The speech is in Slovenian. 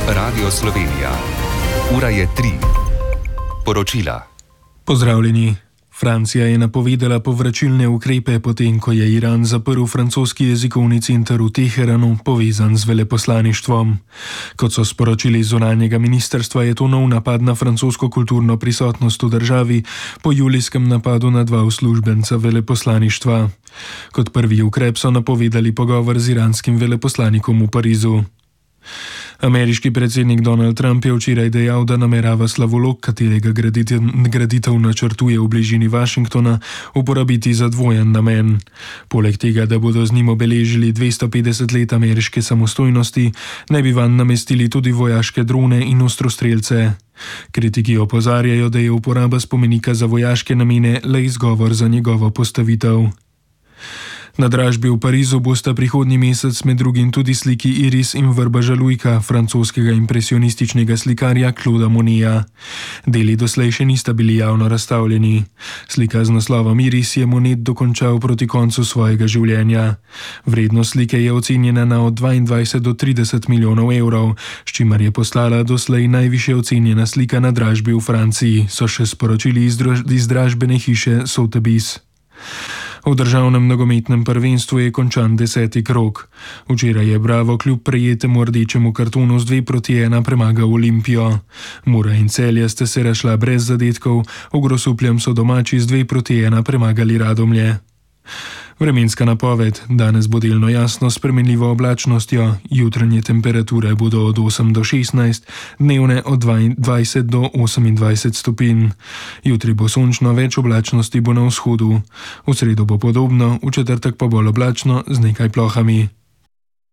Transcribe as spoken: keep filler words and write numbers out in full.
Radio Slovenija. Ura je tri. Poročila. Pozdravljeni. Francija je napovedala povračilne ukrepe, potem ko je Iran zaprl francoski jezikovni center v Teheranu, povezan z veleposlaništvom. Kot so sporočili z zunanjega ministrstva, je to nov napad na francosko kulturno prisotnost v državi po julijskem napadu na dva uslužbenca veleposlaništva. Kot prvi ukrep so napovedali pogovor z iranskim veleposlanikom v Parizu. Ameriški predsednik Donald Trump je včeraj dejal, da namerava slavolok, katerega graditev, graditev načrtuje v bližini Washingtona, uporabiti za dvojen namen. Poleg tega, da bodo z njim obeležili dvesto petdeset let ameriške samostojnosti, naj bi vanj namestili tudi vojaške drone in ostrostrelce. Kritiki opozarjajo, da je uporaba spomenika za vojaške namene le izgovor za njegovo postavitev. Na dražbi v Parizu bosta prihodnji mesec med drugim tudi sliki Iris in Vrba žalujka francoskega impresionističnega slikarja Clauda Moneta. Deli doslej še nista bili javno razstavljeni. Slika z naslovom Iris je Monet dokončal proti koncu svojega življenja. Vrednost slike je ocenjena na od dvaindvajset do trideset milijonov evrov, s čimer je postala doslej najvišje ocenjena slika na dražbi v Franciji, so še sporočili iz dražbene hiše Sotheby's. V državnem nogometnem prvenstvu je končan deseti krog. Včeraj je Bravo kljub prejetemu rdečemu kartonu z dve proti ena premagal Olimpijo. Mura in Celje sta se razšla brez zadetkov, v Grosupljem so domači z dve proti ena premagali Radomlje. Vremenska napoved: danes bo delno jasno s spremenljivo oblačnostjo, jutranje temperature bodo od osem do šestnajst, dnevne od dvajset do osemindvajset stopinj. Jutri bo sončno, več oblačnosti bo na vzhodu. V sredo bo podobno, v četrtek pa bolj oblačno z nekaj plohami.